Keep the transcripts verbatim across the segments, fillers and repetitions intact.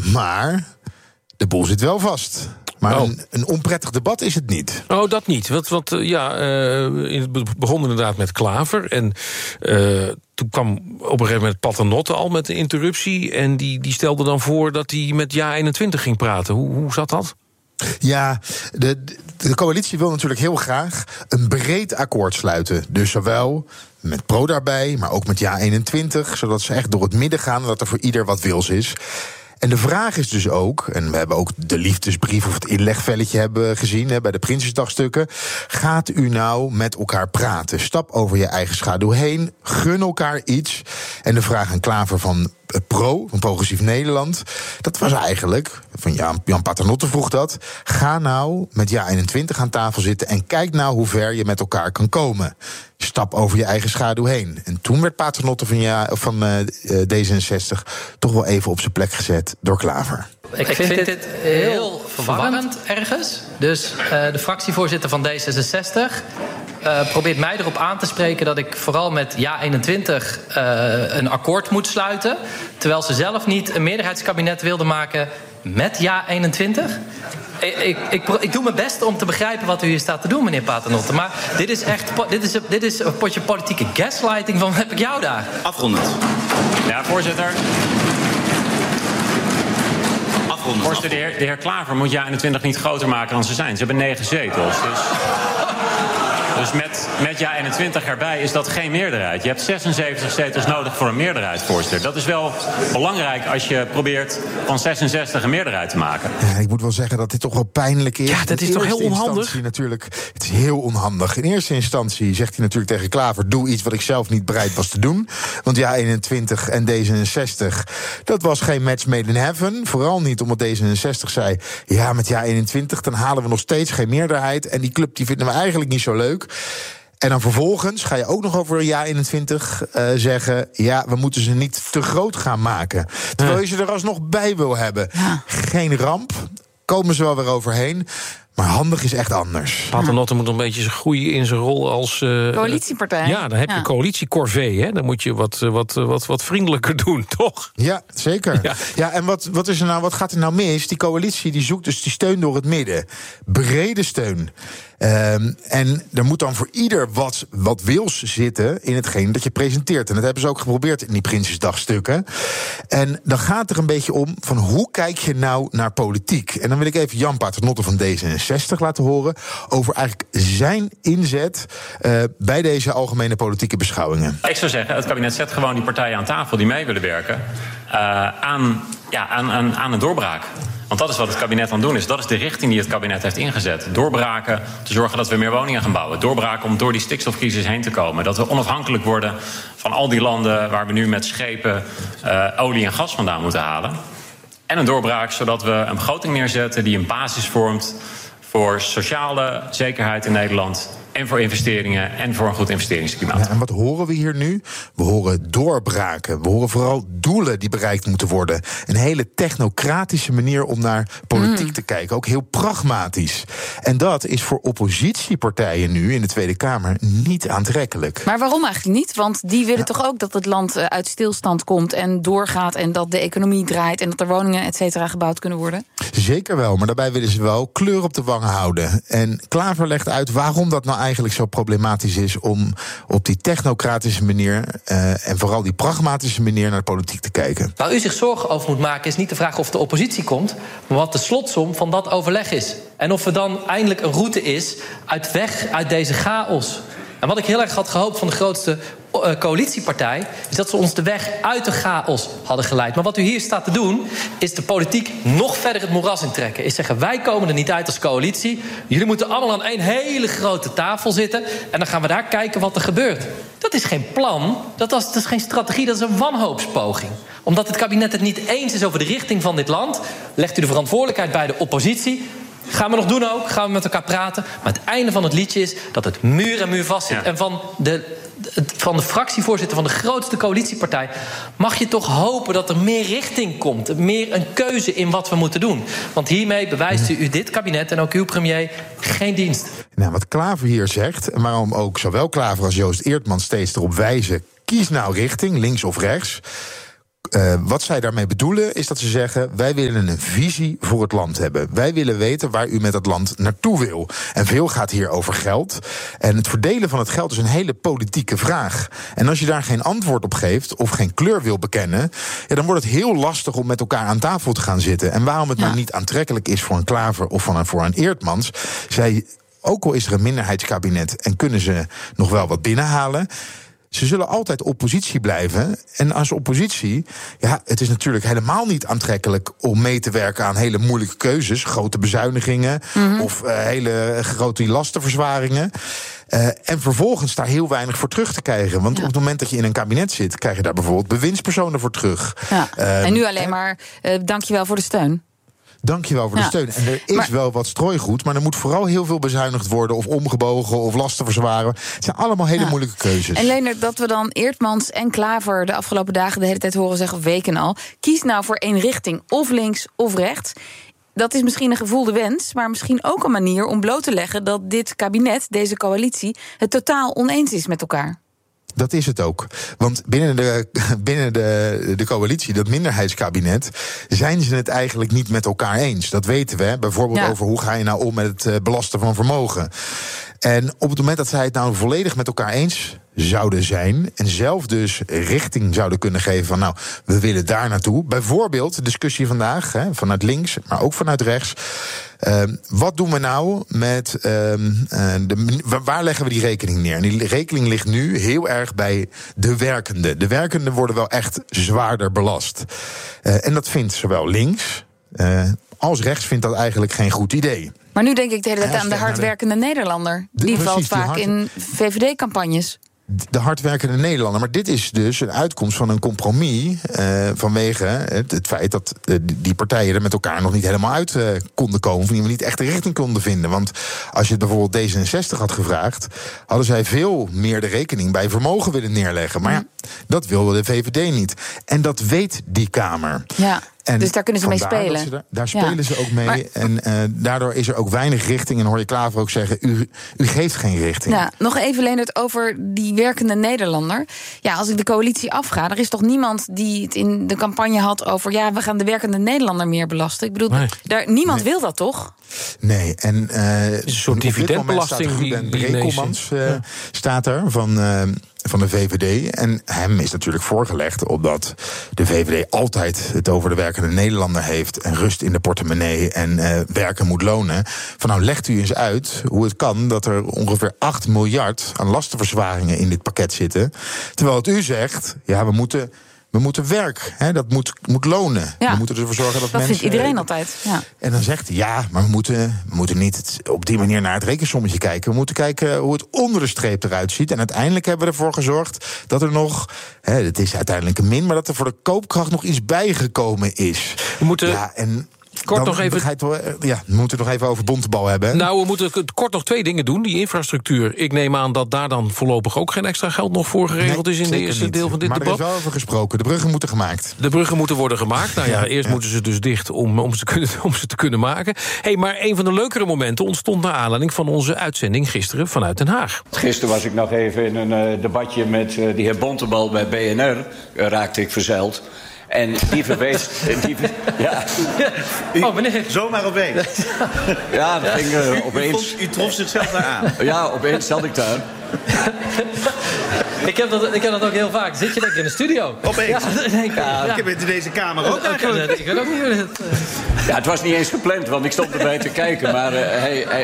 Maar de boel zit wel vast. Maar oh. een, een onprettig debat is het niet. Oh, dat niet. Want, want ja, uh, het begon inderdaad met Klaver. En uh, toen kwam op een gegeven moment Paternotte al met een interruptie. En die, die stelde dan voor dat hij met Ja eenentwintig ging praten. Hoe, hoe zat dat? Ja, de, de coalitie wil natuurlijk heel graag een breed akkoord sluiten. Dus zowel met Pro daarbij, maar ook met Ja eenentwintig... zodat ze echt door het midden gaan en dat er voor ieder wat wils is. En de vraag is dus ook, en we hebben ook de liefdesbrief of het inlegvelletje hebben gezien hè, bij de Prinsjesdagstukken. Gaat u nou met elkaar praten? Stap over je eigen schaduw heen, gun elkaar iets. En de vraag aan Klaver van Pro, van Progressief Nederland, dat was eigenlijk, van Jan, Jan Paternotte vroeg dat, ga nou met Ja eenentwintig aan tafel zitten en kijk nou hoe ver je met elkaar kan komen. Stap over je eigen schaduw heen. En toen werd Paternotte van, ja, van uh, D zesenzestig toch wel even op zijn plek gezet door Klaver. Ik vind dit heel verwarrend ergens. Dus uh, de fractievoorzitter van D zesenzestig uh, probeert mij erop aan te spreken dat ik vooral met Ja eenentwintig uh, een akkoord moet sluiten. Terwijl ze zelf niet een meerderheidskabinet wilde maken met Ja eenentwintig. Ik, ik, ik, ik doe mijn best om te begrijpen wat u hier staat te doen, meneer Paternotte. Maar dit is echt dit is, dit is een potje politieke gaslighting van heb ik jou daar. Afrondend. Ja, voorzitter. Voorzitter, de heer, de heer Klaver moet Ja eenentwintig niet groter maken dan ze zijn. Ze hebben negen zetels. Dus, dus met, met Ja eenentwintig erbij is dat geen meerderheid. Je hebt zesenzeventig zetels nodig voor een meerderheid, voorzitter. Dat is wel belangrijk als je probeert van zesenzestig een meerderheid te maken. Ja, ik moet wel zeggen dat dit toch wel pijnlijk is. Ja, dat is toch heel onhandig? Natuurlijk, het is heel onhandig. In eerste instantie zegt hij natuurlijk tegen Klaver, doe iets wat ik zelf niet bereid was te doen. Want Ja eenentwintig en D zesenzestig, dat was geen match made in heaven. Vooral niet omdat D zesenzestig zei, ja, met Ja eenentwintig dan halen we nog steeds geen meerderheid. En die club die vinden we eigenlijk niet zo leuk. En dan vervolgens ga je ook nog over Ja eenentwintig uh, zeggen, ja, we moeten ze niet te groot gaan maken. Terwijl je ze er alsnog bij wil hebben. Ja. Geen ramp, komen ze wel weer overheen. Maar handig is echt anders. Paternotte moet een beetje groeien in zijn rol als Uh, coalitiepartij. Ja, dan heb je ja. coalitiecorvée. Hè? Dan moet je wat, wat, wat, wat vriendelijker doen, toch? Ja, zeker. Ja, ja en wat, wat, is er nou, wat gaat er nou mis? Die coalitie die zoekt dus die steun door het midden. Brede steun. Um, en er moet dan voor ieder wat, wat wils zitten in hetgeen dat je presenteert. En dat hebben ze ook geprobeerd in die Prinsjesdagstukken. En dan gaat het er een beetje om van hoe kijk je nou naar politiek? En dan wil ik even Jan Paternotte van D zesenzestig laten horen over eigenlijk zijn inzet uh, bij deze algemene politieke beschouwingen. Ik zou zeggen, het kabinet zet gewoon die partijen aan tafel die mee willen werken uh, aan, ja, aan, aan, aan een doorbraak. Want dat is wat het kabinet aan het doen is. Dat is de richting die het kabinet heeft ingezet. Doorbraken, te zorgen dat we meer woningen gaan bouwen. Doorbraken om door die stikstofcrisis heen te komen. Dat we onafhankelijk worden van al die landen waar we nu met schepen uh, olie en gas vandaan moeten halen. En een doorbraak zodat we een begroting neerzetten die een basis vormt voor sociale zekerheid in Nederland en voor investeringen en voor een goed investeringsklimaat. Ja, en wat horen we hier nu? We horen doorbraken. We horen vooral doelen die bereikt moeten worden. Een hele technocratische manier om naar politiek mm. te kijken. Ook heel pragmatisch. En dat is voor oppositiepartijen nu in de Tweede Kamer niet aantrekkelijk. Maar waarom eigenlijk niet? Want die willen ja. toch ook dat het land uit stilstand komt en doorgaat en dat de economie draait en dat er woningen et cetera gebouwd kunnen worden? Zeker wel, maar daarbij willen ze wel kleur op de wangen houden. En Klaver legt uit waarom dat nou eigenlijk zo problematisch is om op die technocratische manier uh, en vooral die pragmatische manier naar de politiek te kijken. Waar u zich zorgen over moet maken is niet de vraag of de oppositie komt, maar wat de slotsom van dat overleg is. En of er dan eindelijk een route is uit weg uit deze chaos. En wat ik heel erg had gehoopt van de grootste uh, coalitiepartij is dat ze ons de weg uit de chaos hadden geleid. Maar wat u hier staat te doen is de politiek nog verder het moeras intrekken. Is zeggen, wij komen er niet uit als coalitie. Jullie moeten allemaal aan één hele grote tafel zitten en dan gaan we daar kijken wat er gebeurt. Dat is geen plan, dat is, dat is geen strategie, dat is een wanhoopspoging. Omdat het kabinet het niet eens is over de richting van dit land, legt u de verantwoordelijkheid bij de oppositie. Gaan we nog doen ook, gaan we met elkaar praten. Maar het einde van het liedje is dat het muur en muur vast zit. Ja. En van de, van de fractievoorzitter van de grootste coalitiepartij mag je toch hopen dat er meer richting komt. Meer een keuze in wat we moeten doen. Want hiermee bewijst u, u dit kabinet en ook uw premier geen dienst. Nou, wat Klaver hier zegt, en waarom ook zowel Klaver als Joost Eertman steeds erop wijzen, kies nou richting, links of rechts. Uh, wat zij daarmee bedoelen is dat ze zeggen, wij willen een visie voor het land hebben. Wij willen weten waar u met het land naartoe wil. En veel gaat hier over geld. En het verdelen van het geld is een hele politieke vraag. En als je daar geen antwoord op geeft of geen kleur wil bekennen, ja, dan wordt het heel lastig om met elkaar aan tafel te gaan zitten. En waarom het ja. nou niet aantrekkelijk is voor een Klaver of voor een Eertmans, zij, ook al is er een minderheidskabinet en kunnen ze nog wel wat binnenhalen, ze zullen altijd oppositie blijven. En als oppositie, ja, het is natuurlijk helemaal niet aantrekkelijk om mee te werken aan hele moeilijke keuzes, grote bezuinigingen mm-hmm. of uh, hele grote lastenverzwaringen. Uh, en vervolgens daar heel weinig voor terug te krijgen. Want ja. op het moment dat je in een kabinet zit, krijg je daar bijvoorbeeld bewindspersonen voor terug. Ja. Uh, en nu alleen en, maar, uh, dankjewel voor de steun. Dankjewel voor ja. de steun. En er is maar, wel wat strooigoed, maar er moet vooral heel veel bezuinigd worden of omgebogen of lasten verzwaren. Het zijn allemaal hele ja. moeilijke keuzes. En Leendert, dat we dan Eertmans en Klaver de afgelopen dagen de hele tijd horen zeggen, of weken al, kies nou voor één richting, of links of rechts. Dat is misschien een gevoelde wens, maar misschien ook een manier om bloot te leggen dat dit kabinet, deze coalitie, het totaal oneens is met elkaar. Dat is het ook. Want binnen de, binnen de, de coalitie, dat minderheidskabinet, zijn ze het eigenlijk niet met elkaar eens. Dat weten we. Hè? Bijvoorbeeld ja. over hoe ga je nou om met het belasten van vermogen. En op het moment dat zij het nou volledig met elkaar eens zouden zijn en zelf dus richting zouden kunnen geven van nou, we willen daar naartoe. Bijvoorbeeld de discussie vandaag, hè, vanuit links, maar ook vanuit rechts. Uh, wat doen we nou met, uh, de, waar leggen we die rekening neer? En die rekening ligt nu heel erg bij de werkenden. De werkenden worden wel echt zwaarder belast. Uh, en dat vindt zowel links uh, als rechts vindt dat eigenlijk geen goed idee. Maar nu denk ik de hele tijd aan de hardwerkende Nederlander. Die de, valt precies, vaak die hard... in V V D-campagnes. De hardwerkende Nederlander. Maar dit is dus een uitkomst van een compromis uh, vanwege het, het feit dat uh, die partijen er met elkaar nog niet helemaal uit uh, konden komen. Of niet echt de richting konden vinden. Want als je het bijvoorbeeld D zesenzestig had gevraagd, hadden zij veel meer de rekening bij vermogen willen neerleggen. Maar ja, dat wilde de V V D niet. En dat weet die Kamer. Ja. En dus daar kunnen ze mee spelen. Ze daar, daar spelen ja. ze ook mee. Maar, en uh, daardoor is er ook weinig richting. En hoor je Klaver ook zeggen, u, u geeft geen richting. Ja, nog even, Leendert, over die werkende Nederlander. Ja, als ik de coalitie afga, er is toch niemand die het in de campagne had over, ja, we gaan de werkende Nederlander meer belasten. Ik bedoel, nee. daar, niemand nee. wil dat toch? Nee, en uh, een soort dividendbelasting. Ruben Brekelmans uh, ja. staat er van, uh, van de V V D. En hem is natuurlijk voorgelegd opdat de V V D altijd het over de werkende Nederlander heeft en rust in de portemonnee en uh, werken moet lonen. Van nou, legt u eens uit hoe het kan dat er ongeveer acht miljard aan lastenverzwaringen in dit pakket zitten. Terwijl het u zegt, ja, we moeten... We moeten werk, hè, dat moet, moet lonen. Ja, we moeten ervoor zorgen dat, dat mensen... Dat vindt iedereen altijd, ja. En dan zegt hij, ja, maar we moeten, we moeten niet op die manier naar het rekensommetje kijken. We moeten kijken hoe het onder de streep eruit ziet. En uiteindelijk hebben we ervoor gezorgd dat er nog... Hè, het is uiteindelijk een min, maar dat er voor de koopkracht nog iets bijgekomen is. We moeten... Ja, en... Kort nog even... Ja, we moeten het nog even over Bontebal hebben. Hè? Nou, we moeten kort nog twee dingen doen. Die infrastructuur. Ik neem aan dat daar dan voorlopig ook geen extra geld nog voor geregeld nee, is in de eerste niet. deel van dit maar debat. Maar er is wel over gesproken. De bruggen moeten gemaakt. De bruggen moeten worden gemaakt. Nou ja, ja eerst ja. moeten ze dus dicht om, om, ze kunnen, om ze te kunnen maken. Hey, maar een van de leukere momenten ontstond naar aanleiding van onze uitzending gisteren vanuit Den Haag. Gisteren was ik nog even in een uh, debatje met uh, de heer Bontebal bij B N R. Uh, raakte ik verzeild. En die verwees... die ver, ja. Oh, meneer. Zomaar opeens. Ja, dat ging uh, opeens... U, vond, u trof zichzelf daar aan. Ja, opeens zat ik daar. Ik heb, dat, ik heb dat ook heel vaak. Zit je denk ik in de studio? Opeens? Ja, denk ik, ja, ja. Ik heb het in deze kamer ook ja, eigenlijk. Ik weet ook niet hoe het... Uh... Ja, het was niet eens gepland, want ik stond erbij te kijken. Maar uh, hij... hij...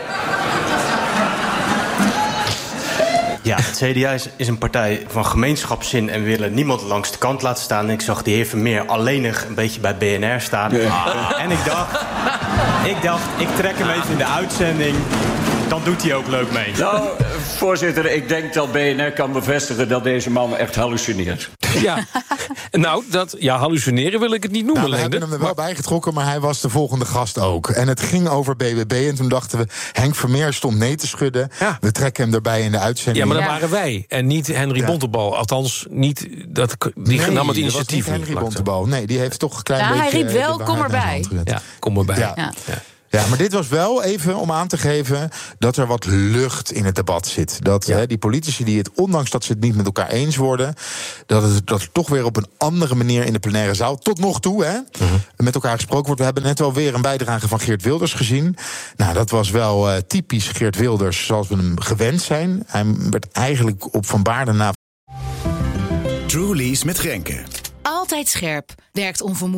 Ja, het C D A is, is een partij van gemeenschapszin en we willen niemand langs de kant laten staan. En ik zag de heer Vermeer alleenig een beetje bij B N R staan. Ja. En ik dacht, ik dacht, ik trek hem even in de uitzending. Dan doet hij ook leuk mee. Nou, voorzitter, ik denk dat B N R kan bevestigen dat deze man echt hallucineert. Ja, nou, dat, ja, hallucineren wil ik het niet noemen. Nou, we hebben hem er wel maar... bijgetrokken, maar hij was de volgende gast ook. En het ging over B B B en toen dachten we... Henk Vermeer stond nee te schudden. Ja. We trekken hem erbij in de uitzending. Ja, maar dat ja. waren wij en niet Henry ja. Bontebal. Althans, niet dat, die nee, nam het initiatief. Henry Bontebal. Nee, die heeft toch een klein ja, beetje... hij riep wel, kom erbij. Ja, kom erbij. Ja. Ja. Ja. Ja, maar dit was wel even om aan te geven dat er wat lucht in het debat zit. Dat ja. hè, die politici die het, ondanks dat ze het niet met elkaar eens worden, dat het dat er toch weer op een andere manier in de plenaire zaal, tot nog toe, hè, uh-huh. met elkaar gesproken wordt. We hebben net wel weer een bijdrage van Geert Wilders gezien. Nou, dat was wel uh, typisch Geert Wilders zoals we hem gewend zijn. Hij werd eigenlijk op Van Baarden na. Truly's met Grenke. Altijd scherp, werkt onvermoeibaar.